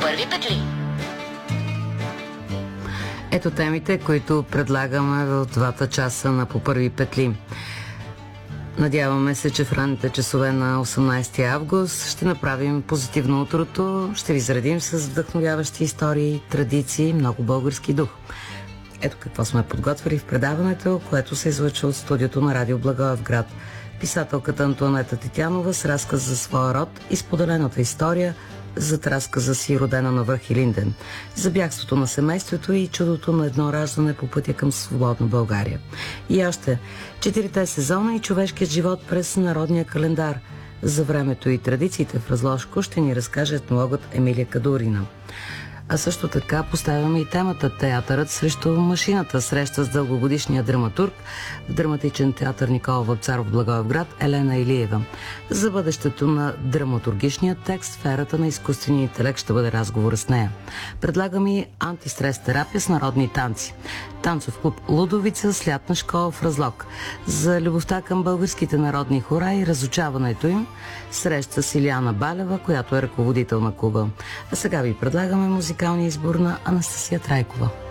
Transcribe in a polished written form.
първи петли. Ето темите, които предлагаме в двата часа на по първи петли. Надяваме се, че в ранните часове на 18 август ще направим позитивно утрото, ще ви заредим с вдъхновяващи истории, традиции, много български дух. Ето какво сме подготвили в предаването, което се излъчва от студиото на Радио Благоевград. Писателката Антоанета Тетянова с разказ за своя род и споделената история зад разказа си родена на връх Илинден, за бягството на семейството и чудото на едно раждане по пътя към свободна България. И още 4 сезона и човешкият живот през народния календар. За времето и традициите в Разложко ще ни разкаже етнологът Емилия Кадурина. А също така поставяме и темата "Театърът срещу машината", среща с дългогодишния драматург в драматичен театър Никола Вапцаров в Благоевград Елена Илиева. За бъдещето на драматургичния текст в ерата на изкуствения интелект ще бъде разговор с нея. Предлагаме и антистрес терапия с народни танци. Танцов клуб Лудовица с лятна школа в Разлог. За любовта към българските народни хора и разучаването им среща с Илияна Балева, която е ръководител на клуба. А сега ви предлагаме музикалния избор на Анастасия Трайкова.